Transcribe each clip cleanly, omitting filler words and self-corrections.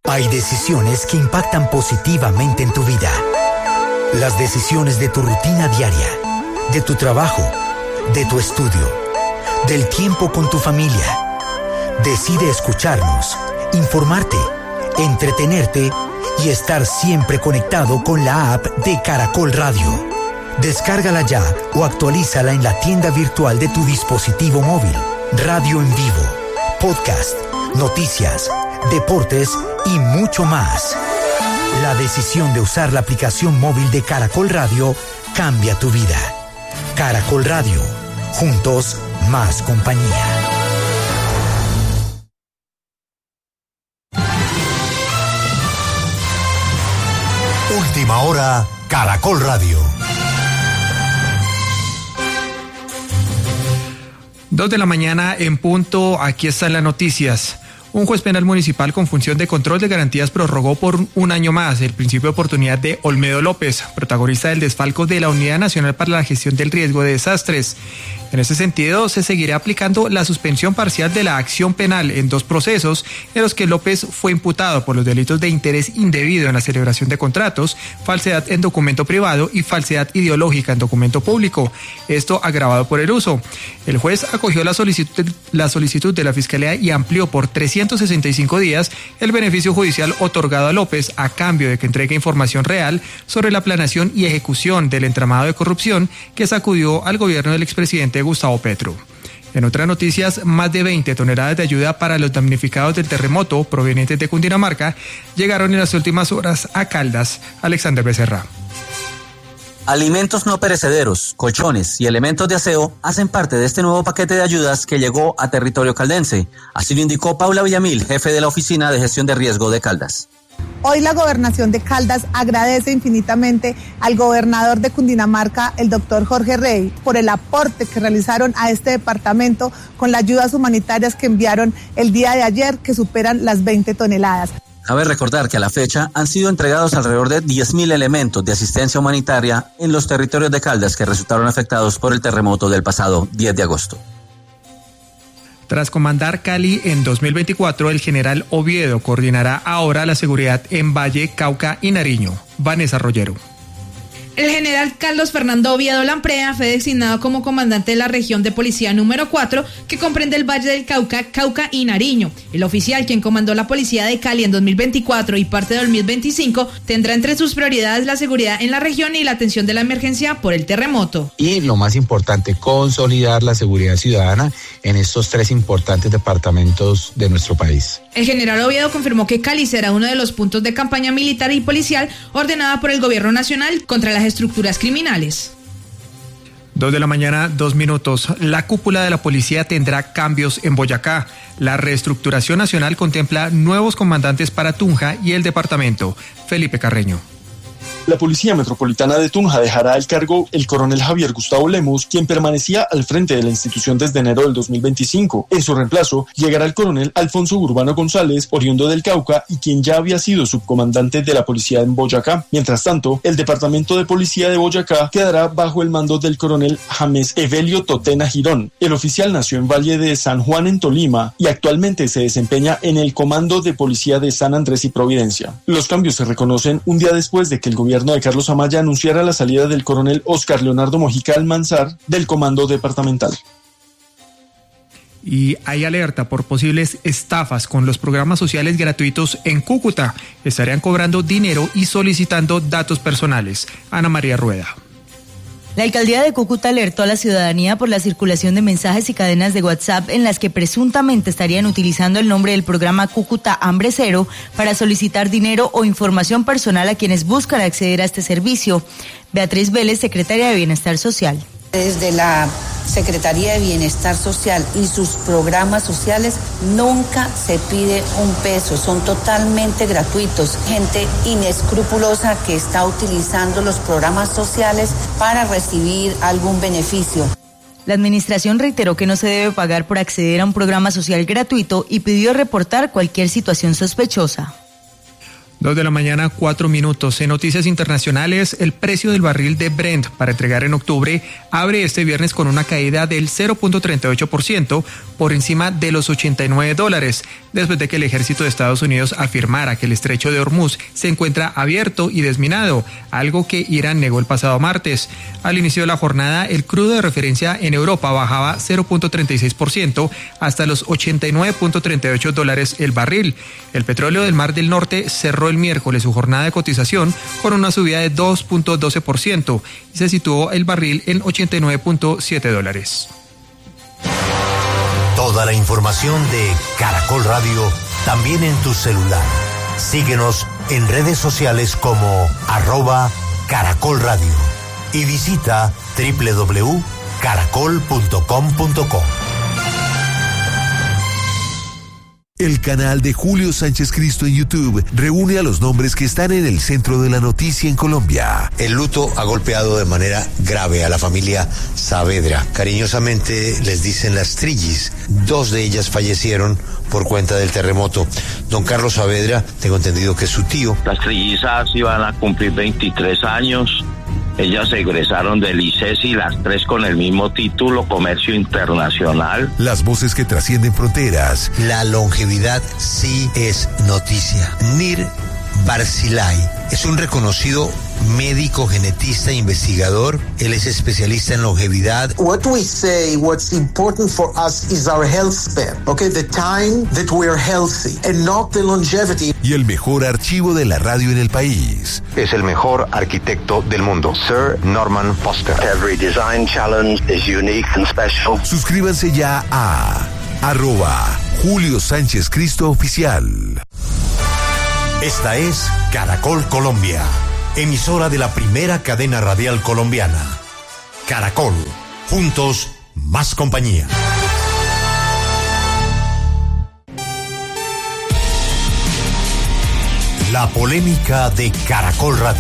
Hay decisiones que impactan positivamente en tu vida. Las decisiones de tu rutina diaria, de tu trabajo, de tu estudio, del tiempo con tu familia. Decide escucharnos, informarte, entretenerte y estar siempre conectado con la app de Caracol Radio. Descárgala ya o actualízala en la tienda virtual de tu dispositivo móvil. Radio en vivo, podcast, noticias, deportes y mucho más. La decisión de usar la aplicación móvil de Caracol Radio cambia tu vida. Caracol Radio, juntos más compañía. Última hora, Caracol Radio. 2 de la mañana en punto, aquí están las noticias. Un juez penal municipal con función de control de garantías prorrogó por un año más el principio de oportunidad de Olmedo López, protagonista del desfalco de la Unidad Nacional para la Gestión del Riesgo de Desastres. En ese sentido, se seguirá aplicando la suspensión parcial de la acción penal en 2 procesos en los que López fue imputado por los delitos de interés indebido en la celebración de contratos, falsedad en documento privado y falsedad ideológica en documento público. Esto agravado por el uso. El juez acogió la solicitud de la Fiscalía y amplió por 365 días el beneficio judicial otorgado a López a cambio de que entregue información real sobre la planeación y ejecución del entramado de corrupción que sacudió al gobierno del expresidente Gustavo Petro. En otras noticias, más de 20 toneladas de ayuda para los damnificados del terremoto provenientes de Cundinamarca llegaron en las últimas horas a Caldas. Alexander Becerra. Alimentos no perecederos, colchones y elementos de aseo hacen parte de este nuevo paquete de ayudas que llegó a territorio caldense. Así lo indicó Paula Villamil, jefe de la Oficina de Gestión de Riesgo de Caldas. Hoy la Gobernación de Caldas agradece infinitamente al gobernador de Cundinamarca, el doctor Jorge Rey, por el aporte que realizaron a este departamento con las ayudas humanitarias que enviaron el día de ayer, que superan las 20 toneladas. Cabe recordar que a la fecha han sido entregados alrededor de 10.000 elementos de asistencia humanitaria en los territorios de Caldas que resultaron afectados por el terremoto del pasado 10 de agosto. Tras comandar Cali en 2024, el general Oviedo coordinará ahora la seguridad en Valle, Cauca y Nariño. Vanessa Rollero. El general Carlos Fernando Oviedo Lamprea fue designado como comandante de la región de policía número 4, que comprende el Valle del Cauca, Cauca y Nariño. El oficial, quien comandó la policía de Cali en 2024 y parte de 2025, tendrá entre sus prioridades la seguridad en la región y la atención de la emergencia por el terremoto. Y lo más importante, consolidar la seguridad ciudadana en estos 3 importantes departamentos de nuestro país. El general Oviedo confirmó que Cali será uno de los puntos de campaña militar y policial ordenada por el gobierno nacional contra las estructuras criminales. 2 de la mañana, 2 minutos. La cúpula de la policía tendrá cambios en Boyacá. La reestructuración nacional contempla nuevos comandantes para Tunja y el departamento. Felipe Carreño. La Policía Metropolitana de Tunja dejará el cargo el coronel Javier Gustavo Lemos, quien permanecía al frente de la institución desde enero del 2025. En su reemplazo llegará el coronel Alfonso Urbano González, oriundo del Cauca y quien ya había sido subcomandante de la policía en Boyacá. Mientras tanto, el departamento de policía de Boyacá quedará bajo el mando del coronel James Evelio Totena Girón. El oficial nació en Valle de San Juan, en Tolima, y actualmente se desempeña en el Comando de Policía de San Andrés y Providencia. Los cambios se reconocen un día después de que el gobierno de Carlos Amaya anunciara la salida del coronel Oscar Leonardo Mojica Almanzar del comando departamental. Y hay alerta por posibles estafas con los programas sociales gratuitos en Cúcuta. Estarían cobrando dinero y solicitando datos personales. Ana María Rueda. La alcaldía de Cúcuta alertó a la ciudadanía por la circulación de mensajes y cadenas de WhatsApp en las que presuntamente estarían utilizando el nombre del programa Cúcuta Hambre Cero para solicitar dinero o información personal a quienes buscan acceder a este servicio. Beatriz Vélez, secretaria de Bienestar Social. Desde la Secretaría de Bienestar Social y sus programas sociales nunca se pide un peso, son totalmente gratuitos. Gente inescrupulosa que está utilizando los programas sociales para recibir algún beneficio. La administración reiteró que no se debe pagar por acceder a un programa social gratuito y pidió reportar cualquier situación sospechosa. 2:04 a.m. En noticias internacionales, el precio del barril de Brent para entregar en octubre abre este viernes con una caída del 0.38% por encima de los $89, después de que el ejército de Estados Unidos afirmara que el estrecho de Hormuz se encuentra abierto y desminado, algo que Irán negó el pasado martes. Al inicio de la jornada, el crudo de referencia en Europa bajaba 0.36% hasta los $89.38 el barril. El petróleo del Mar del Norte cerró el miércoles su jornada de cotización con una subida de 2.12% y se situó el barril en $89.7. Toda la información de Caracol Radio también en tu celular. Síguenos en redes sociales como @Caracol Radio y visita www.caracol.com.co. El canal de Julio Sánchez Cristo en YouTube reúne a los nombres que están en el centro de la noticia en Colombia. El luto ha golpeado de manera grave a la familia Saavedra. Cariñosamente les dicen las Trillis. 2 de ellas fallecieron por cuenta del terremoto. Don Carlos Saavedra, tengo entendido que es su tío. Las trillizas iban a cumplir 23 años. Ellas egresaron del ICESI, las 3 con el mismo título, Comercio Internacional. Las voces que trascienden fronteras. La longevidad sí es noticia. Nir Barzilay es un reconocido médico, genetista, investigador. Él es especialista en longevidad. What we say, what's important for us is our health span. Okay, the time that we are healthy and not the longevity. Y el mejor archivo de la radio en el país. Es el mejor arquitecto del mundo, Sir Norman Foster. Every design challenge is unique and special. Suscríbanse ya a @Julio Sánchez Cristo Oficial. Esta es Caracol Colombia, emisora de la primera cadena radial colombiana. Caracol, juntos, más compañía. La polémica de Caracol Radio.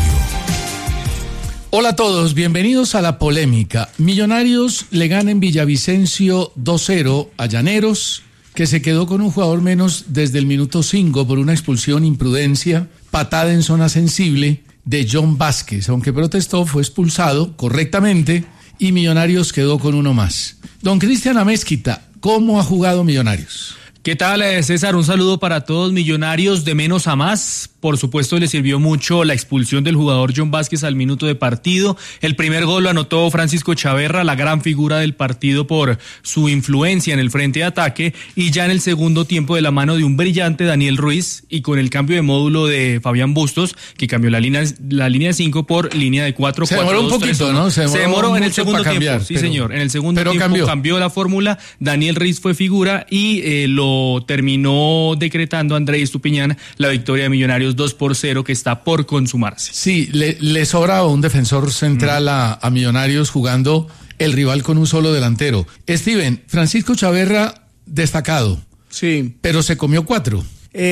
Hola a todos, bienvenidos a La Polémica. Millonarios le gana en Villavicencio 2-0 a Llaneros, que se quedó con un jugador menos desde el minuto 5 por una expulsión, imprudencia, patada en zona sensible de John Vázquez. Aunque protestó, fue expulsado correctamente y Millonarios quedó con uno más. Don Cristian Amézquita, ¿cómo ha jugado Millonarios? ¿Qué tal, César? Un saludo para todos. Millonarios de menos a más. Por supuesto, le sirvió mucho la expulsión del jugador John Vázquez al minuto de partido. El primer gol lo anotó Francisco Chaverra, la gran figura del partido por su influencia en el frente de ataque. Y ya en el segundo tiempo, de la mano de un brillante Daniel Ruiz y con el cambio de módulo de Fabián Bustos, que cambió la línea de 5 por línea de 4. Se demoró un poquito, ¿no? Se demoró en el segundo tiempo. Sí, señor. En el segundo tiempo cambió la fórmula. Daniel Ruiz fue figura y lo terminó decretando Andrés Estupiñán la victoria de Millonarios 2-0, que está por consumarse. Sí, le sobra un defensor central a Millonarios jugando el rival con un solo delantero. Steven, Francisco Chaverra destacado. Sí. Pero se comió 4.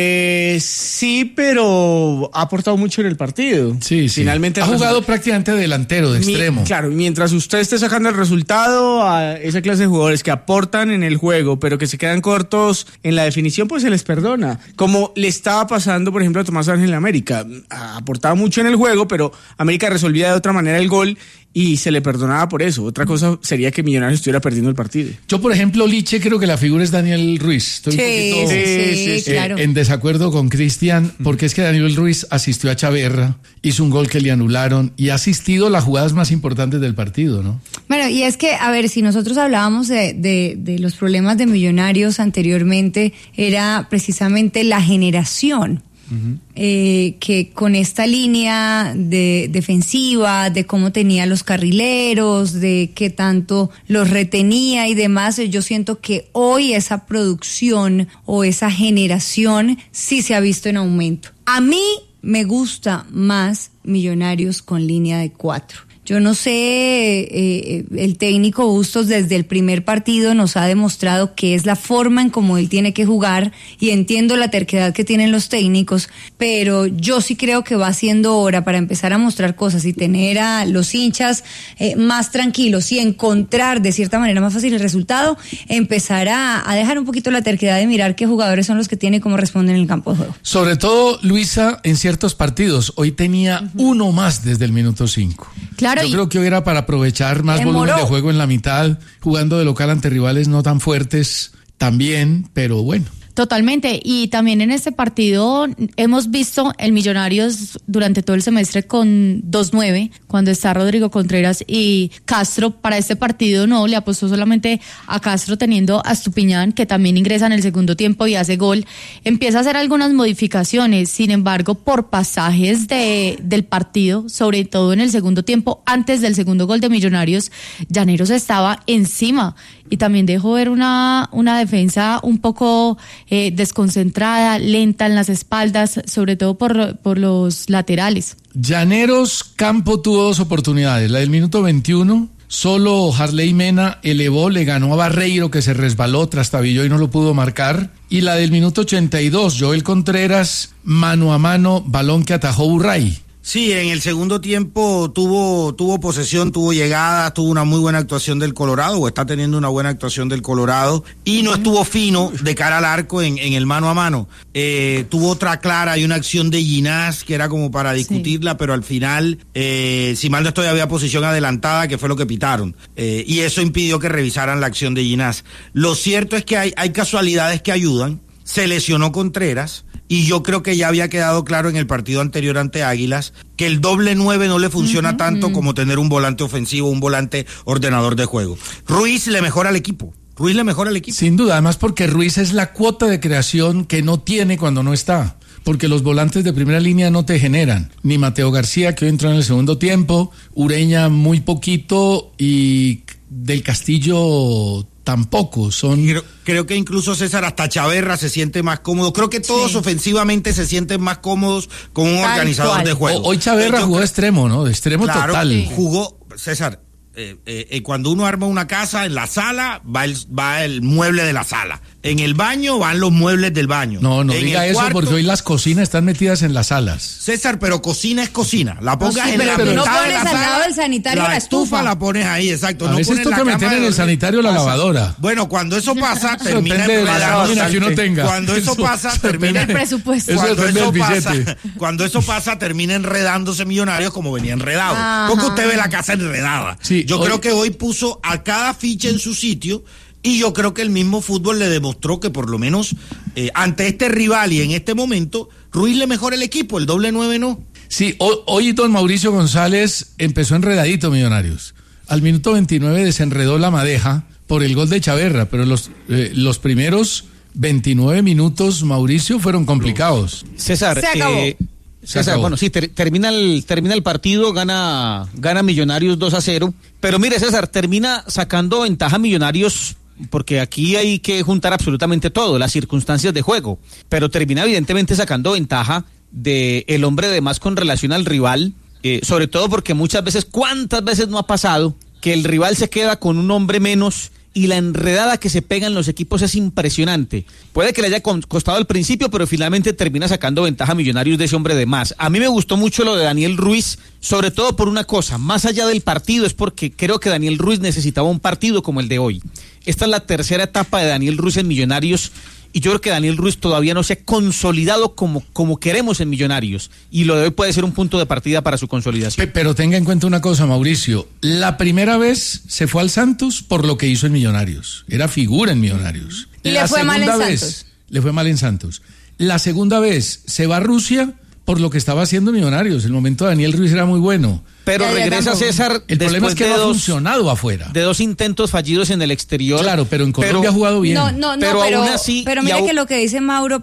Sí, pero ha aportado mucho en el partido. Sí. Finalmente ha jugado prácticamente delantero, de extremo. Claro, mientras usted esté sacando el resultado a esa clase de jugadores que aportan en el juego, pero que se quedan cortos en la definición, pues se les perdona. Como le estaba pasando, por ejemplo, a Tomás Ángel en América. Aportaba mucho en el juego, pero América resolvía de otra manera el gol y se le perdonaba por eso. Otra cosa sería que Millonarios estuviera perdiendo el partido. Yo, por ejemplo, Liche, creo que la figura es Daniel Ruiz. Estoy un poquito claro. En desacuerdo con Cristian, porque es que Daniel Ruiz asistió a Chaverra, hizo un gol que le anularon y ha asistido a las jugadas más importantes del partido, ¿no? Bueno, y es que, a ver, si nosotros hablábamos de los problemas de Millonarios anteriormente, era precisamente la generación. Que con esta línea de defensiva, de cómo tenía los carrileros, de qué tanto los retenía y demás, yo siento que hoy esa producción o esa generación sí se ha visto en aumento. A mí me gusta más Millonarios con línea de 4. Yo no sé, el técnico Bustos desde el primer partido nos ha demostrado que es la forma en cómo él tiene que jugar, y entiendo la terquedad que tienen los técnicos, pero yo sí creo que va siendo hora para empezar a mostrar cosas y tener a los hinchas más tranquilos y encontrar de cierta manera más fácil el resultado, empezar a dejar un poquito la terquedad de mirar qué jugadores son los que tiene y cómo responden en el campo de juego. Sobre todo, Luisa, en ciertos partidos, hoy tenía uno más desde el minuto 5. Claro, yo creo que hoy era para aprovechar más volumen de juego en la mitad, jugando de local ante rivales no tan fuertes también, pero bueno. Totalmente, y también en este partido hemos visto el Millonarios durante todo el semestre con 2-9, cuando está Rodrigo Contreras y Castro. Para este partido no, le apostó solamente a Castro, teniendo a Estupiñán, que también ingresa en el segundo tiempo y hace gol. Empieza a hacer algunas modificaciones, sin embargo, por pasajes del partido, sobre todo en el segundo tiempo, antes del segundo gol de Millonarios, Llaneros estaba encima y también dejó ver una defensa un poco desconcentrada, lenta en las espaldas, sobre todo por los laterales. Llaneros Campo tuvo 2 oportunidades, la del minuto 21, solo Harley Mena elevó, le ganó a Barreiro, que se resbaló, trastabilló y no lo pudo marcar, y la del minuto 82, Joel Contreras, mano a mano, balón que atajó Burray. Sí, en el segundo tiempo tuvo posesión, tuvo llegada, tuvo una muy buena actuación del Colorado, o está teniendo una buena actuación del Colorado, y no estuvo fino de cara al arco en el mano a mano. Tuvo otra clara y una acción de Ginás que era como para discutirla, sí, pero al final, si mal no estoy, había posición adelantada, que fue lo que pitaron, y eso impidió que revisaran la acción de Ginás. Lo cierto es que hay casualidades que ayudan. Se lesionó Contreras, y yo creo que ya había quedado claro en el partido anterior ante Águilas que el doble 9 no le funciona tanto como tener un volante ofensivo, un volante ordenador de juego. Ruiz le mejora al equipo. Sin duda, además porque Ruiz es la cuota de creación que no tiene cuando no está. Porque los volantes de primera línea no te generan. Ni Mateo García, que hoy entró en el segundo tiempo, Ureña muy poquito, y del Castillo tampoco. Creo que incluso, César, hasta Chaverra se siente más cómodo. Creo que todos ofensivamente se sienten más cómodos con un organizador de juego. Hoy Chaverra jugó de extremo, ¿no? De extremo total. Jugó, César, cuando uno arma una casa, en la sala va el mueble de la sala. En el baño van los muebles del baño. No diga eso, porque hoy las cocinas están metidas en las salas. César, pero cocina es cocina. La pongas en la mitad de la sala. No pones al lado del sanitario la estufa. La pones ahí, exacto. A veces toca meter en el sanitario la lavadora. Bueno, cuando eso pasa, termina que uno tenga. Cuando eso pasa, termina el presupuesto. Cuando eso pasa, termina enredándose Millonarios como venía enredado. Ajá. Porque usted ve la casa enredada. Sí, yo creo que hoy puso a cada ficha en su sitio. Y yo creo que el mismo fútbol le demostró que por lo menos ante este rival y en este momento, Ruiz le mejora el equipo, el doble 9 no. Sí, hoy don Mauricio González empezó enredadito Millonarios. Al minuto 29 desenredó la madeja por el gol de Chaverra, pero los primeros 29 minutos, Mauricio, fueron complicados. César, se acabó. César, bueno, sí, termina el partido, gana Millonarios 2-0, pero mire, César, termina sacando ventaja Millonarios, porque aquí hay que juntar absolutamente todo, las circunstancias de juego, pero termina evidentemente sacando ventaja de el hombre de más con relación al rival, sobre todo porque ¿cuántas veces no ha pasado que el rival se queda con un hombre menos y la enredada que se pegan los equipos es impresionante? Puede que le haya costado al principio, pero finalmente termina sacando ventaja a Millonarios de ese hombre de más. A mí me gustó mucho lo de Daniel Ruiz, sobre todo por una cosa, más allá del partido, es porque creo que Daniel Ruiz necesitaba un partido como el de hoy. Esta es la tercera etapa de Daniel Ruiz en Millonarios, y yo creo que Daniel Ruiz todavía no se ha consolidado como queremos en Millonarios, y lo de hoy puede ser un punto de partida para su consolidación. Pero tenga en cuenta una cosa, Mauricio, la primera vez se fue al Santos por lo que hizo en Millonarios, era figura en Millonarios. Y le fue mal en Santos. Le fue mal en Santos. La segunda vez se va a Rusia por lo que estaba haciendo Millonarios. El momento de Daniel Ruiz era muy bueno. Pero regresa César. El problema es que no ha funcionado afuera. De 2 intentos fallidos en el exterior. Claro, pero en Colombia ha jugado bien. Pero aún así. Pero mire que lo que dice Mauro,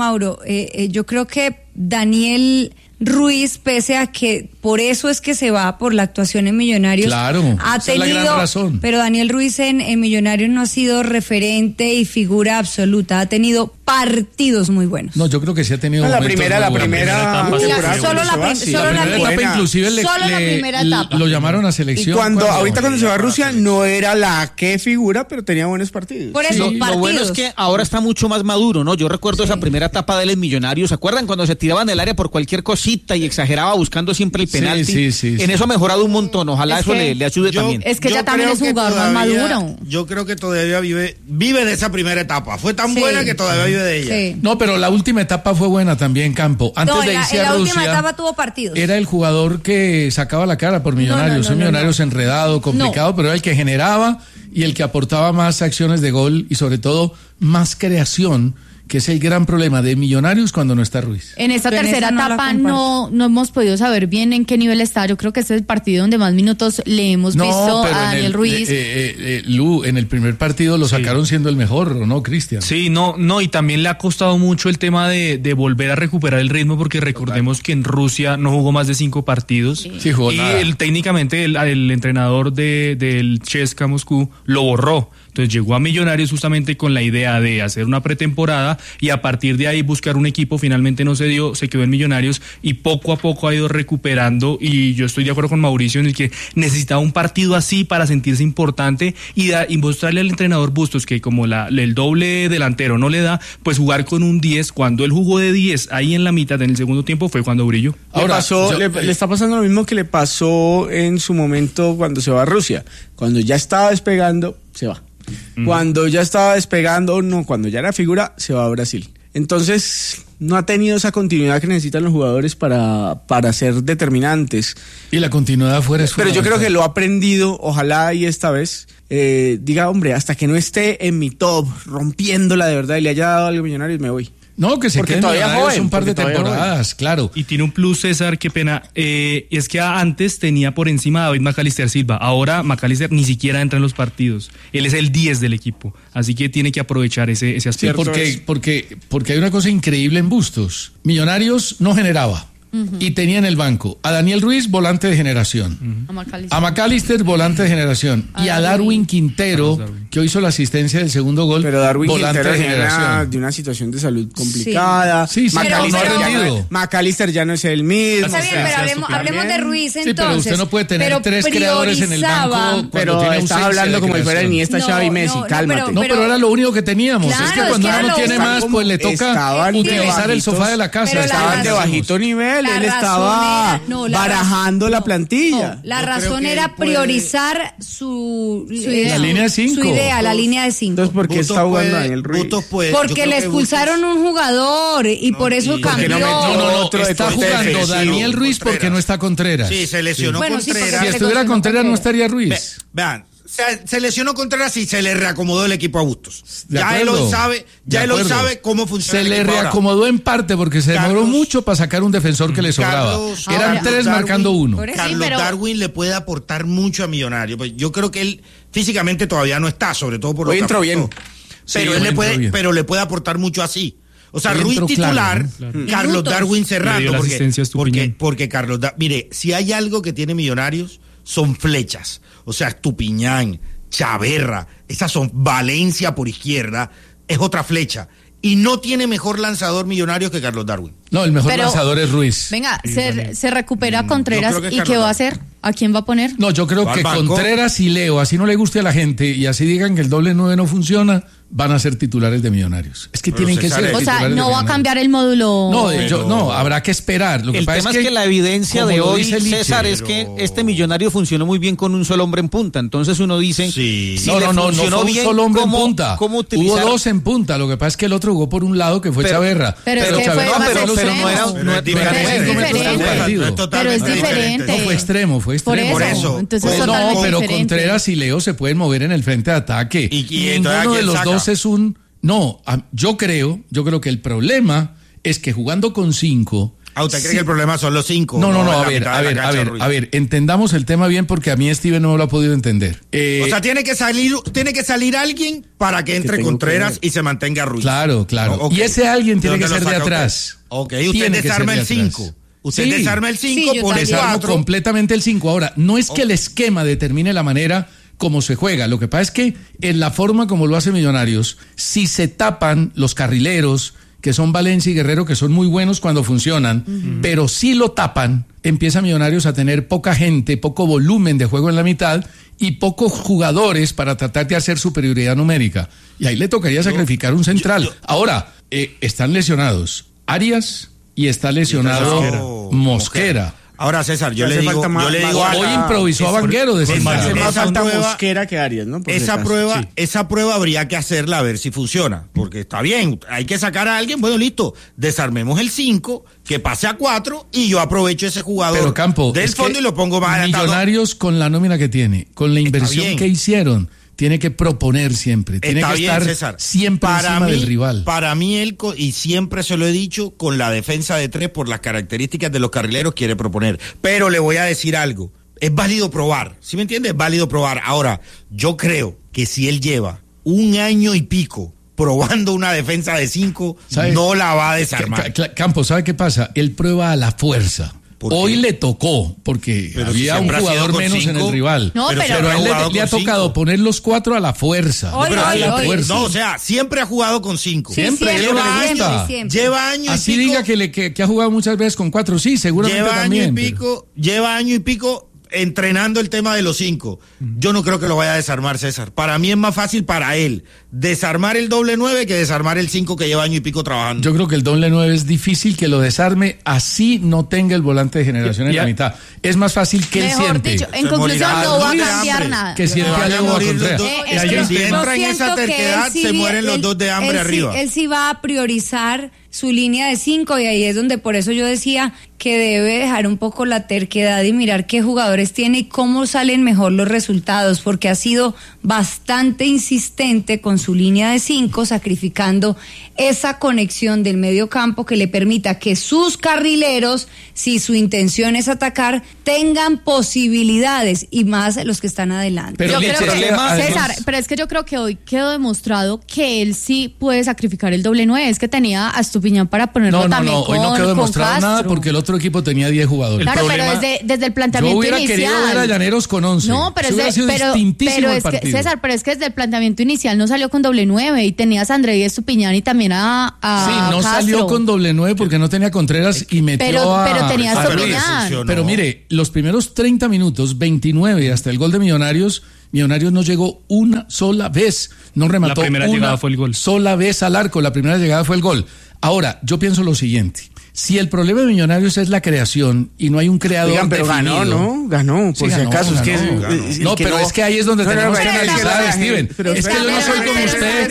yo creo que Daniel Ruiz, pese a que por eso es que se va por la actuación en Millonarios, claro, ha tenido, es la gran razón. Pero Daniel Ruiz en Millonarios no ha sido referente y figura absoluta, ha tenido partidos muy buenos. No, yo creo que sí ha tenido la momentos primera muy buenos. Solo la etapa inclusive primera etapa. lo llamaron a selección. Y ahorita cuando se va a Rusia no era la que figura, pero tenía buenos partidos. Por eso, lo bueno es que ahora está mucho más maduro, ¿no? Yo recuerdo esa primera etapa de él en Millonarios, ¿se acuerdan? Cuando se tiraban del área por cualquier cosita y exageraba buscando siempre el penalti. En eso ha mejorado un montón, ojalá eso le ayude también. Es que ya también es un jugador más maduro. Yo creo que todavía vive de esa primera etapa. Fue tan buena que todavía vive de ella. Sí. No, pero la última etapa fue buena también, Campo. Antes de irse a Rusia, última etapa tuvo partidos. Era el jugador que sacaba la cara por Millonarios. Millonarios enredado, complicado, pero era el que generaba y el que aportaba más acciones de gol y sobre todo más creación, que es el gran problema de Millonarios cuando no está Ruiz. En esta tercera etapa no hemos podido saber bien en qué nivel está. Yo creo que este es el partido donde más minutos le hemos visto a Daniel Ruiz. Lu, en el primer partido lo sacaron siendo el mejor, ¿no, Cristian? Sí, no, y también le ha costado mucho el tema de volver a recuperar el ritmo, porque recordemos que en Rusia no jugó más de 5 partidos. Sí, jugó y nada. Técnicamente el entrenador del CSKA Moscú lo borró. Entonces llegó a Millonarios justamente con la idea de hacer una pretemporada y a partir de ahí buscar un equipo. Finalmente no se dio, se quedó en Millonarios y poco a poco ha ido recuperando, y yo estoy de acuerdo con Mauricio en el que necesitaba un partido así para sentirse importante y mostrarle al entrenador Bustos que como el doble delantero no le da, pues jugar con un 10. Cuando él jugó de 10 ahí en la mitad en el segundo tiempo fue cuando brilló. Ahora le está pasando lo mismo que le pasó en su momento cuando se va a Rusia. Cuando ya estaba despegando, se va. Cuando ya estaba despegando, cuando ya era figura, se va a Brasil. Entonces, no ha tenido esa continuidad que necesitan los jugadores para ser determinantes. Y la continuidad fuera es Pero yo creo que lo ha aprendido, ojalá y esta vez diga, hombre, hasta que no esté en mi top, rompiéndola de verdad y le haya dado algo a Millonarios, me voy. No, que se porque quede todavía joven, un par de temporadas, claro. Y tiene un plus, César, qué pena, es que antes tenía por encima a David Macalister Silva, ahora Macalister ni siquiera entra en los partidos, él es el 10 del equipo, así que tiene que aprovechar ese aspecto. Porque hay una cosa increíble en Bustos, Millonarios no generaba. Y tenía en el banco a Daniel Ruiz, volante de generación, a Macalister, volante de generación, y a Darwin Quintero, que hoy hizo la asistencia del segundo gol, pero Darwin volante Quintero de generación. De una situación de salud complicada. Sí, Macalister ya no es el mismo. Está bien, pero hablemos de Ruiz entonces. Sí, pero usted no puede tener 3 creadores en el banco. Pero estás hablando como si fuera Iniesta, Xavi, Messi, cálmate. No, pero era lo único que teníamos. Claro, es que cuando uno no tiene más, pues le toca utilizar el sofá de la casa. Estaban de bajito nivel. Él estaba barajando la plantilla. La razón era priorizar su idea. La línea de 5. Su idea, la línea de 5. Entonces, ¿por qué está jugando Daniel Ruiz? Porque le expulsaron un jugador y por eso cambió. No, está jugando Daniel Ruiz porque no está Contreras. Sí, se lesionó Contreras. Si estuviera Contreras no estaría Ruiz. Vean. Se lesionó Contreras y se le reacomodó el equipo a Bustos. Ya él hoy sabe cómo funciona. Se le reacomodó en parte porque se demoró mucho para sacar un defensor que le sobraba. Eran 3 marcando 1. Carlos Darwin le puede aportar mucho a Millonarios. Pues yo creo que él físicamente todavía no está, sobre todo por lo que entró bien. Pero le puede aportar mucho así. O sea, Ruiz titular, claro. Carlos Darwin cerrando. Porque Carlos Darwin, mire, si hay algo que tiene Millonarios son flechas. O sea, Estupiñán, Chaverra, esas son Valencia por izquierda, es otra flecha. Y no tiene mejor lanzador Millonarios que Carlos Darwin. No, el mejor lanzador es Ruiz. Venga, se recupera Contreras y ¿qué va a hacer? ¿A quién va a poner? No, yo creo que Contreras y Leo, así no le guste a la gente y así digan que el doble 9 no funciona, van a ser titulares de Millonarios. Es que tienen que ser. O sea, no va a cambiar el módulo. No, habrá que esperar. Lo que pasa es que la evidencia de hoy, César, es que este Millonario funcionó muy bien con un solo hombre en punta. Entonces uno dice, no fue un solo hombre en punta. Hubo 2 en punta. Lo que pasa es que el otro jugó por un lado que fue Chaverra. Pero es diferente. No fue extremo, Por eso. Entonces, pero Contreras y Leo se pueden mover en el frente de ataque. Y ninguno de los dos es un... No, yo creo que el problema es que jugando con 5... ¿Usted cree que el problema son los 5? No, a ver, entendamos el tema bien porque a mí Steven no lo ha podido entender. O sea, tiene que salir alguien para que entre Contreras y se mantenga Ruiz. Claro. Okay. Y ese alguien tiene que ser de atrás. Ok, usted desarma el 5. Usted desarma el 5, pone 4. Completamente el 5. Ahora, no es que el esquema determine la manera como se juega. Lo que pasa es que en la forma como lo hace Millonarios, si se tapan los carrileros, que son Valencia y Guerrero, que son muy buenos cuando funcionan, pero si lo tapan, empieza Millonarios a tener poca gente, poco volumen de juego en la mitad y pocos jugadores para tratar de hacer superioridad numérica. Y ahí le tocaría sacrificar un central. Ahora, están lesionados Arias y está lesionado Mosquera. Ahora, César, yo le digo hoy improvisó a Vanguero de central. Hace más falta Mosquera que Arias, ¿no? Esa prueba habría que hacerla a ver si funciona, porque está bien, hay que sacar a alguien, bueno, listo, desarmemos el 5, que pase a 4 y yo aprovecho ese jugador del fondo y lo pongo más adelantado. Millonarios con la nómina que tiene, con la inversión que hicieron, tiene que proponer siempre, tiene que estar César, siempre encima del rival. Para mí él, y siempre se lo he dicho, con la defensa de 3 por las características de los carrileros quiere proponer. Pero le voy a decir algo, es válido probar, ¿sí me entiendes? Es válido probar. Ahora, yo creo que si él lleva 1 año y pico probando una defensa de 5, no la va a desarmar. Campos, ¿sabe qué pasa? Él prueba a la fuerza. Hoy le tocó, porque había un jugador menos en el rival. No, pero a él le ha tocado poner los 4 a la fuerza. No, o sea, siempre ha jugado con 5. Siempre. Lleva años así y pico. Diga que ha jugado muchas veces con 4, sí, seguramente también. Lleva año y pico entrenando el tema de los 5. Yo no creo que lo vaya a desarmar, César. Para mí es más fácil para él desarmar el doble 9 que desarmar el 5 que lleva año y pico trabajando. Yo creo que el doble 9 es difícil que lo desarme, así no tenga el volante de generación en la mitad. Es más fácil que él siente. Dicho, en conclusión, no va a cambiar nada. Que siente a Leo Contreras. Si entra en esa terquedad, se mueren los 2 de hambre arriba. Él sí va a priorizar su línea de 5 y ahí es donde por eso yo decía que debe dejar un poco la terquedad y mirar qué jugadores tiene y cómo salen mejor los resultados, porque ha sido bastante insistente con su línea de 5, sacrificando esa conexión del medio campo que le permita que sus carrileros, si su intención es atacar, tengan posibilidades, y más los que están adelante. Pero César, pero es que yo creo que hoy quedó demostrado que él sí puede sacrificar el doble 9, es que tenía a Estupiñán para ponerlo también con Castro. Hoy no quedó demostrado nada porque el otro equipo tenía 10 jugadores. Claro, pero desde el planteamiento inicial. Yo hubiera querido ver a Llaneros con 11. No, pero distintísimo el partido. César, pero es que desde el planteamiento inicial no salió con doble 9 y tenías a André y Estupiñán y también a sí, no Castro. Salió con doble 9 porque no tenía Contreras y metió pero tenía a Estupiñán. Pero mire, los primeros 30 minutos, 29 hasta el gol de Millonarios no llegó una sola vez, no remató la primera llegada fue el gol. Sola vez al arco, la primera llegada fue el gol. Ahora, yo pienso lo siguiente. Si el problema de Millonarios es la creación y no hay un creador pero definido, ganó, por si acaso. Es que ahí es donde tenemos que analizar, Steven. Es que yo no soy como usted,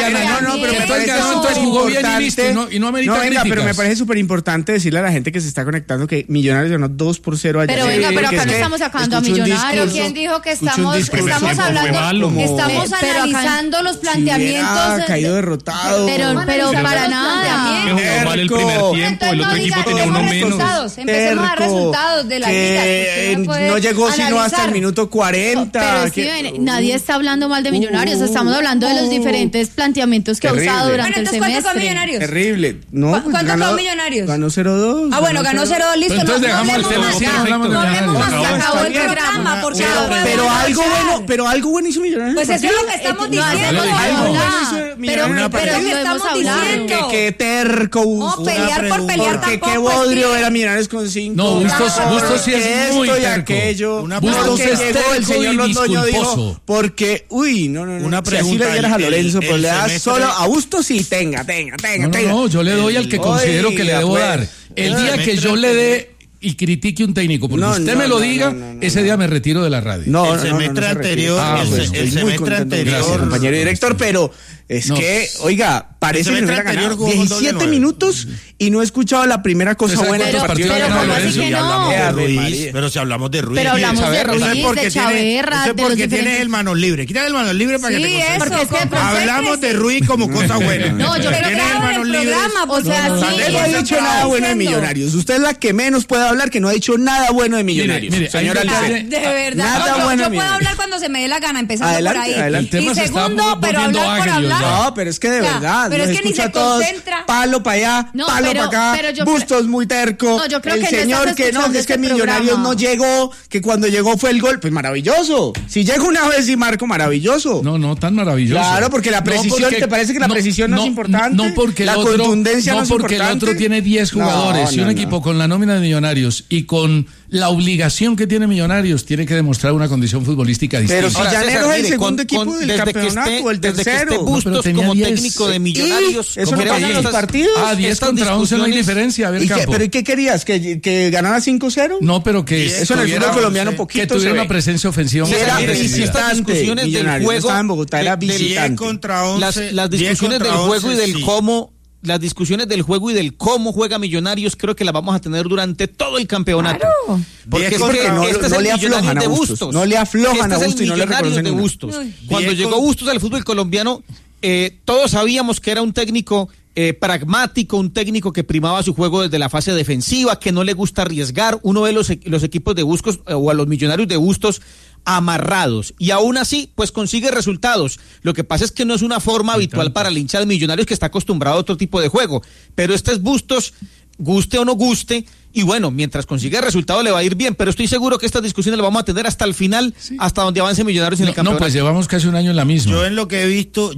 entonces jugó bien y listo, y no amerita críticas. Pero me parece súper importante decirle a la gente que se está conectando que Millonarios ganó 2-0 allá. Pero acá no estamos sacando a Millonarios. ¿Quién dijo que estamos hablando, estamos analizando los planteamientos? Caído derrotado. Pero para nada. Que jugó mal el primer tiempo. El otro equipo tenía uno menos. Empecemos a dar resultados de la liga. No llegó sino hasta el minuto 40. Pero Steven, nadie está hablando mal de Millonarios. Estamos hablando de los diferentes planteamientos que ha usado durante el semestre. ¿Cuánto fue Millonarios? Terrible. ¿Cuánto fue Millonarios? Ganó 0-2. Ah, bueno, ganó 0-2, listo. Entonces dejamos el tema. No hablemos más, se acabó el programa. Pero algo bueno hizo Millonarios. Pues eso es lo que estamos diciendo. Pero ¿qué estamos diciendo? Que terco. No, pelear por pelear. Porque qué bodrio era Millonarios con 5. No, Bustos sí es muy terco. Bustos es terco el señor Londoño dijo, porque, no. Una pregunta. Si así le dieras a Lorenzo, pero le das solo a Bustos y tenga. No, yo le doy al que considero que le debo dar. El día que yo le dé y critique un técnico, porque usted me lo diga, ese día me retiro de la radio. El semestre anterior, el semestre anterior, compañero director, pero es que, oiga, parece que no hubiera ganado 17 minutos y no he escuchado la primera cosa buena del partido. Pero si hablamos de Ruiz. Pero hablamos de Ruiz, de Chaverra. Eso es porque tienes el manos libres. Quita el manos libres para que te concentres. Hablamos de Ruiz como cosa buena. No, yo creo que haga el programa. O sea, no ha dicho nada bueno de Millonarios. Usted es la que menos puede hablar, que no ha dicho nada bueno de Millonarios. Mire, señora, de verdad. Yo puedo hablar cuando se me dé la gana, empezando por ahí. Y segundo, pero hablar por hablar. No, pero es que de verdad. Pero es que ni se concentra. Palo para allá, palo para acá. Bustos muy terco. No, yo creo el que señor que no, es que Millonarios no llegó, que cuando llegó fue el gol. Pues maravilloso. Si llega una vez y marco, maravilloso. No tan maravilloso. Claro, porque la precisión, ¿te parece que la precisión no es importante? No, porque la contundencia no es importante. No, porque el otro tiene 10 jugadores y un equipo con la nómina de Millonarios y con la obligación que tiene Millonarios tiene que demostrar una condición futbolística distinta. Pero si Llanero es el segundo equipo del campeonato o el tercero. Desde que esté Bustos como técnico de Millonarios. Eso no pasa en los partidos. 10 contra 11 no hay diferencia. A ver, Campo. ¿Pero qué querías? ¿Que ganara 5-0? No, pero que eso en el fútbol colombiano poquito que tuviera una presencia ofensiva. Era visitante. Del juego, estaba en Bogotá, era visitante. 10 contra 11. Las discusiones del juego y del cómo. Las discusiones del juego y del cómo juega Millonarios creo que las vamos a tener durante todo el campeonato. Claro. Porque es que este es el Millonarios de Bustos. No le aflojan a Bustos y no le reconocen de Bustos. Cuando llegó Bustos al fútbol colombiano, todos sabíamos que era un técnico pragmático, un técnico que primaba su juego desde la fase defensiva, que no le gusta arriesgar. Uno ve los equipos de Bustos o a los Millonarios de Bustos amarrados y aún así pues consigue resultados. Lo que pasa es que no es una forma habitual para el hincha de Millonarios que está acostumbrado a otro tipo de juego, pero este es Bustos, guste o no guste, y bueno, mientras consiga resultado le va a ir bien, pero estoy seguro que estas discusiones las vamos a tener hasta el final, hasta donde avance Millonarios en el campeonato. No, pues llevamos casi un año en la misma. Yo en lo que he visto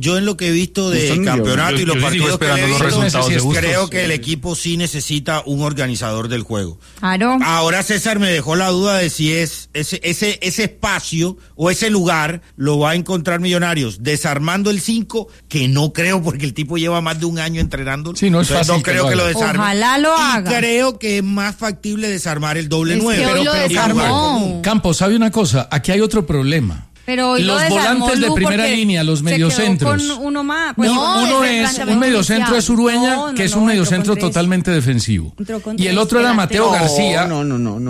del campeonato y los partidos que he visto, creo que el equipo sí necesita un organizador del juego. Claro. Ahora César me dejó la duda de si es ese espacio o ese lugar lo va a encontrar Millonarios desarmando el 5, que no creo porque el tipo lleva más de un año entrenando. Sí, no es fácil. No creo que lo desarme. Ojalá lo haga. Y creo que es más factible desarmar el doble 9. Pero lo desarmó. Campos, ¿sabe una cosa? Aquí hay otro problema. Pero hoy los volantes de primera línea, los mediocentros. Con uno más. Pues uno es un mediocentro es Urueña, que es un mediocentro totalmente defensivo. Y el otro era Mateo García. No.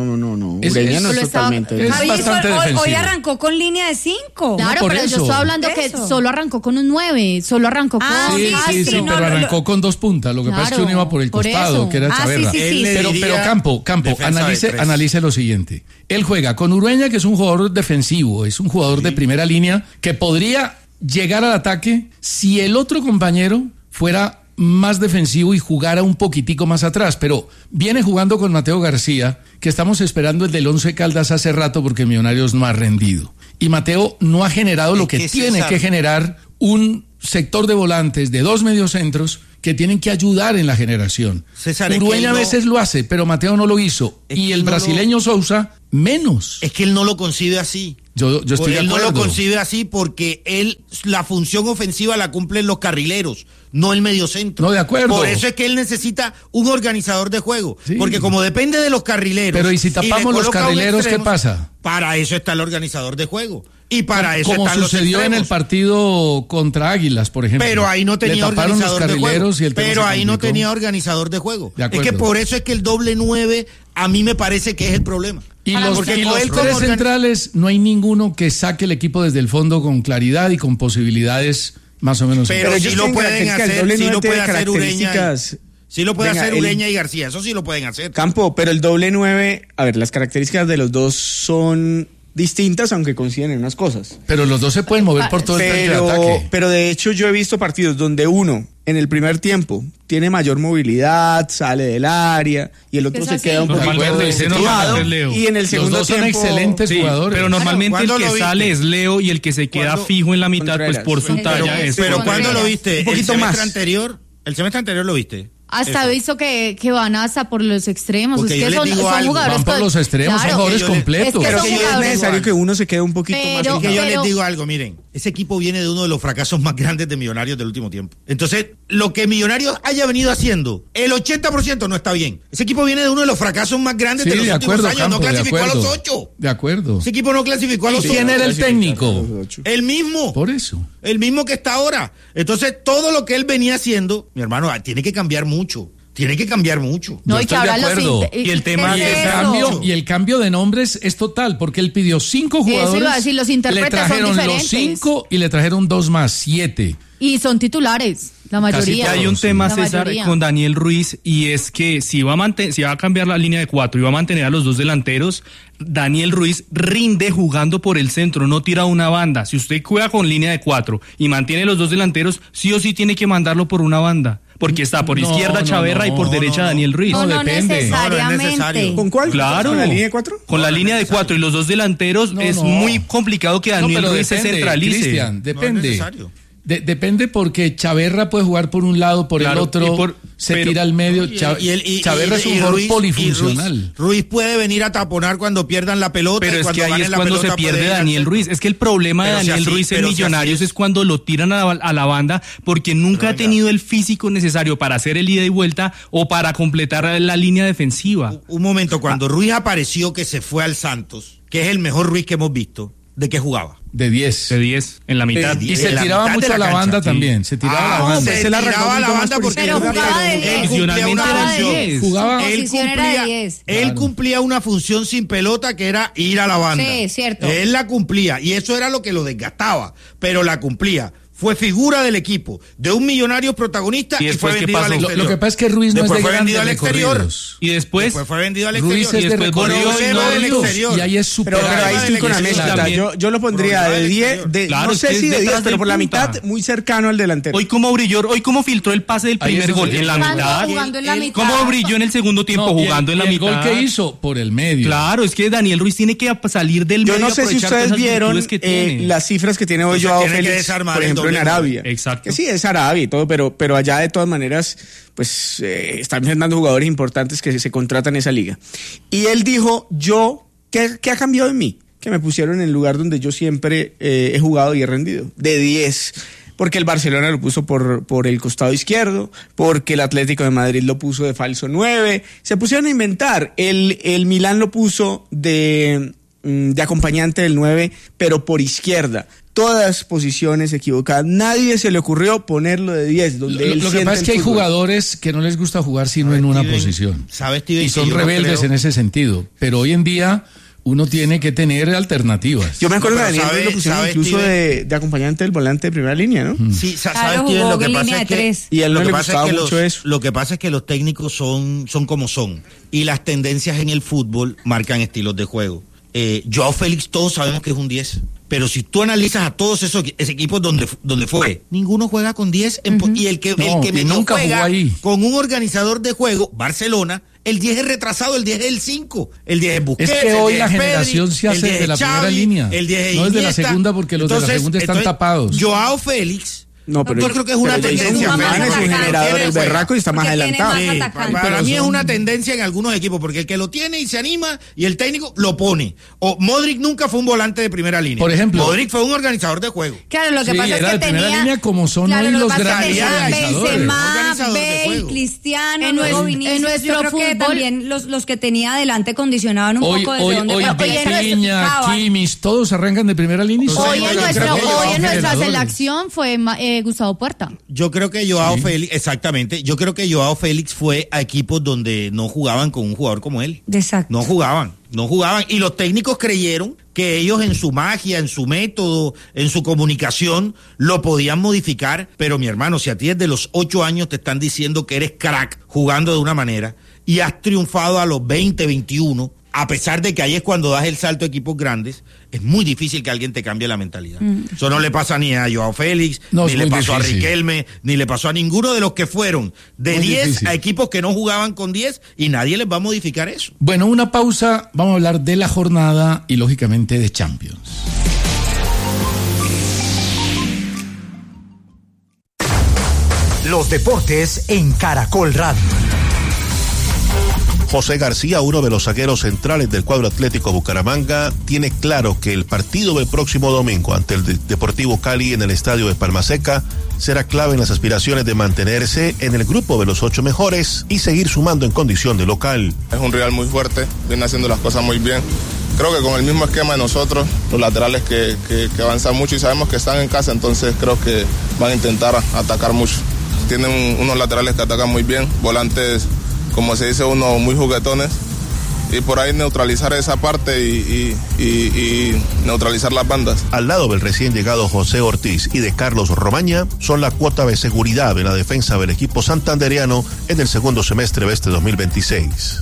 Ureña no es totalmente. Es bastante defensivo. Hoy arrancó con línea de 5. Claro, pero yo estoy hablando que solo arrancó con un 9, solo arrancó con... Sí, pero arrancó con 2 puntas. Lo que pasa es que uno iba por el costado, que era Chaverra. Pero Campo, analice lo siguiente. Él juega con Urueña, que es un jugador defensivo, es un jugador de primera línea que podría llegar al ataque si el otro compañero fuera más defensivo y jugara un poquitico más atrás, pero viene jugando con Mateo García, que estamos esperando el del Once Caldas hace rato porque Millonarios no ha rendido. Y Mateo no ha generado lo que tiene que generar un sector de volantes de 2 mediocentros que tienen que ayudar en la generación. Urueña a veces lo hace, pero Mateo no lo hizo. Y el brasileño Sousa, menos. Es que él no lo concibe así. Yo estoy de acuerdo. Él no lo concibe así porque la función ofensiva la cumplen los carrileros, no el mediocentro. No, de acuerdo. Por eso es que él necesita un organizador de juego. Sí. Porque como depende de los carrileros. Pero ¿y si tapamos los carrileros, qué pasa? Para eso está el organizador de juego. Y para eso están los extremos. Como sucedió en el partido contra Águilas, por ejemplo. Pero ahí no tenía organizador de juego. Pero ahí no tenía organizador de juego. Es que por eso es que el doble 9 a mí me parece que es el problema. Y los 3 centrales, no hay ninguno que saque el equipo desde el fondo con claridad y con posibilidades más o menos. Pero sí lo pueden hacer, sí lo puede hacer Ureña. Sí lo puede hacer Ureña y García, eso sí lo pueden hacer. Campo, pero el doble 9, a ver, las características de los dos son distintas, aunque coinciden en unas cosas. Pero los dos se pueden mover por todo el frente de ataque. Pero de hecho yo he visto partidos donde uno, en el primer tiempo, tiene mayor movilidad, sale del área, y el otro se queda un poquito desestimado. Y en el segundo tiempo... Los dos son excelentes jugadores. Pero normalmente el que sale es Leo y el que se queda fijo en la mitad, pues por su talla es... Pero ¿cuándo lo viste? ¿El semestre anterior? ¿El semestre anterior lo viste? Hasta he visto que van hasta por los extremos. Porque es que son jugadores. Van por los extremos, son jugadores completos. Pero que es necesario que uno se quede un poquito más. Es que yo les digo algo, miren. Ese equipo viene de uno de los fracasos más grandes de Millonarios del último tiempo. Entonces, lo que Millonarios haya venido haciendo, el 80% no está bien. Ese equipo viene de uno de los fracasos más grandes de los últimos años. Campo, no clasificó a los 8. De acuerdo. Ese equipo no clasificó a los 8. ¿Quién era el técnico? El mismo. Por eso. El mismo que está ahora. Entonces, todo lo que él venía haciendo, mi hermano, tiene que cambiar mucho. Tiene que cambiar mucho. No, y que ahora y el tema y el cambio de nombres es total, porque él pidió 5 jugadores. Eso iba a decir, los intérpretes le trajeron son los 5 y le trajeron 2 más, 7. Y son titulares. La mayoría. Casi hay un tema, La César, mayoría. con Daniel Ruiz, y es que si va a cambiar la línea de 4 y va a mantener a los dos delanteros, Daniel Ruiz rinde jugando por el centro, no tira una banda. Si usted juega con línea de 4 y mantiene los dos delanteros, sí o sí tiene que mandarlo por una banda. Porque está por izquierda Chaverra y por derecha Daniel Ruiz. No Depende. necesariamente. ¿Con cuál? Claro. ¿Con la línea de 4? Con la línea de 4 y los dos delanteros es muy complicado que Daniel pero Ruiz se centralice. Cristian, depende. No es necesario. Depende porque Chaverra puede jugar por un lado, por el otro, tira al medio. Chaverra es un jugador polifuncional. Ruiz puede venir a taponar cuando pierdan la pelota. Pero y es que ahí es la cuando se pelota pierde puede ir Daniel Ruiz. Es que el problema de Daniel Ruiz en Millonarios es cuando lo tiran a la banda porque nunca ha tenido el físico necesario para hacer el ida y vuelta o para completar la línea defensiva. Un momento, cuando Ruiz apareció que se fue al Santos, que es el mejor Ruiz que hemos visto, ¿de qué jugaba? De 10. De 10, en la mitad. Y se tiraba mucho a la banda también. Se tiraba a la banda. Se tiraba a la banda porque pero jugaba de 10. Él cumplía una función sin pelota que era ir a la banda. Sí, cierto. Él la cumplía y eso era lo que lo desgastaba, pero la cumplía. Fue figura del equipo, de un Millonarios protagonista y fue vendido al exterior. Lo que pasa es que Ruiz no es de fue vendido grandes al exterior. recorridos. Y después fue vendido al Ruiz exterior. es de recorridos y ahí es Pero ahí estoy con la mezcla. Yo lo pondría de 10, Claro, no sé si de 10, pero por la mitad, muy cercano al delantero. Hoy cómo brilló, hoy cómo filtró el pase del primer gol en la mitad. Jugando en la mitad. ¿Cómo brilló en el segundo tiempo jugando en la mitad? El gol que hizo por el medio. Claro, es que Daniel Ruiz tiene que salir del medio. Yo no sé si ustedes vieron las cifras que tiene hoy Joao Félix, por ejemplo, en Arabia. Exacto. Que sí, es Arabia y todo, pero allá de todas maneras, pues están dando jugadores importantes que se contratan en esa liga. Y él dijo, ¿qué ha cambiado en mí? Que me pusieron en el lugar donde yo siempre he jugado y he rendido, de 10. Porque el Barcelona lo puso por el costado izquierdo, porque el Atlético de Madrid lo puso de falso 9. Se pusieron a inventar. El Milán lo puso de acompañante del 9, pero por izquierda. Todas posiciones equivocadas. Nadie se le ocurrió ponerlo de 10. Lo que pasa es que hay jugadores que no les gusta jugar sino en una posición. Y son rebeldes en ese sentido. Pero hoy en día uno tiene que tener alternativas. Yo me acuerdo que Daniel lo pusieron incluso de acompañante del volante de primera línea, ¿no? Sí, ¿sabes, Steven? Lo que pasa es que y él no le gustaba mucho eso. Lo que pasa es que los técnicos son como son. Y las tendencias en el fútbol marcan estilos de juego. Joao Félix, todos sabemos que es un 10. Pero si tú analizas a todos esos equipos donde fue, ninguno juega con 10. Y el que nunca juega ahí con un organizador de juego, Barcelona, el 10 es retrasado, el 10 es el 5, el 10 es Busquets. Es que hoy la generación se hace de la primera línea, el 10 es no es de la segunda porque los de la segunda están tapados. Joao Félix. No, pero yo creo que es una tendencia. Es un generador, el berraco y está más adelantado. Para mí es una tendencia en algunos equipos, porque el que lo tiene y se anima y el técnico lo pone. O Modric nunca fue un volante de primera línea. Por ejemplo, Modric fue un organizador de juego. Claro, lo que pasa es que primera tenía línea como son hoy los grandes Benzema, Bale, Cristiano, luego Vinicius. En nuestro yo creo que fútbol, también los que tenía adelante condicionaban un poco de dónde Piña, Kimmich, todos arrancan de primera línea. Hoy en nuestra selección fue Gustavo Puerta. Yo creo que Joao Félix, exactamente, yo creo que Joao Félix fue a equipos donde no jugaban con un jugador como él. Exacto. No jugaban. Y los técnicos creyeron que ellos en su magia, en su método, en su comunicación, lo podían modificar. Pero mi hermano, si a ti desde los 8 años te están diciendo que eres crack jugando de una manera y has triunfado a los 20, 21, a pesar de que ahí es cuando das el salto a equipos grandes, es muy difícil que alguien te cambie la mentalidad. Eso no le pasa ni a Joao Félix, ni le pasó a Riquelme, ni le pasó a ninguno de los que fueron de muy 10 difícil. A equipos que no jugaban con 10 y nadie les va a modificar eso. Bueno, una pausa, vamos a hablar de la jornada y lógicamente de Champions. Los deportes en Caracol Radio. José García, uno de los zagueros centrales del cuadro Atlético Bucaramanga, tiene claro que el partido del próximo domingo ante el Deportivo Cali en el estadio de Palmaseca será clave en las aspiraciones de mantenerse en el grupo de los 8 mejores y seguir sumando en condición de local. Es un rival muy fuerte, viene haciendo las cosas muy bien. Creo que con el mismo esquema de nosotros, los laterales que avanzan mucho y sabemos que están en casa, entonces creo que van a intentar atacar mucho. Tienen unos laterales que atacan muy bien, volantes, como se dice uno, muy juguetones, por ahí neutralizar esa parte y neutralizar las bandas. Al lado del recién llegado José Ortiz y de Carlos Romaña, son la cuota de seguridad en la defensa del equipo santandereano en el segundo semestre de este 2026.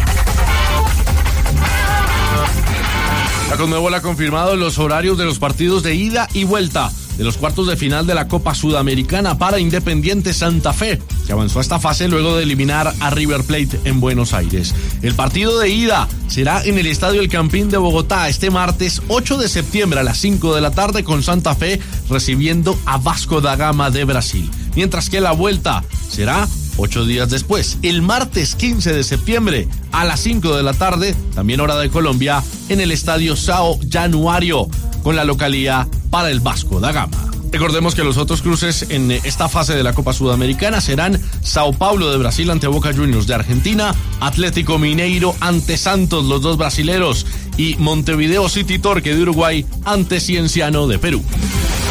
La Conmebol ha confirmado los horarios de los partidos de ida y vuelta de los cuartos de final de la Copa Sudamericana para Independiente Santa Fe, que avanzó a esta fase luego de eliminar a River Plate en Buenos Aires. El partido de ida será en el Estadio El Campín de Bogotá este martes 8 de septiembre a las 5 de la tarde, con Santa Fe recibiendo a Vasco da Gama de Brasil, mientras que la vuelta será 8 días después, el martes 15 de septiembre a las 5 de la tarde, también hora de Colombia, en el Estadio São Januário, con la localía para el Vasco da Gama. Recordemos que los otros cruces en esta fase de la Copa Sudamericana serán Sao Paulo de Brasil ante Boca Juniors de Argentina, Atlético Mineiro ante Santos, los dos brasileros, y Montevideo City Torque de Uruguay ante Cienciano de Perú.